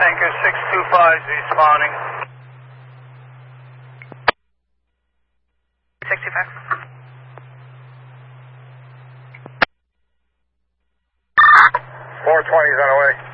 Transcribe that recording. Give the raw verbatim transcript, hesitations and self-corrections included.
Tanker six two five is responding. six two five. four twenty is on the way.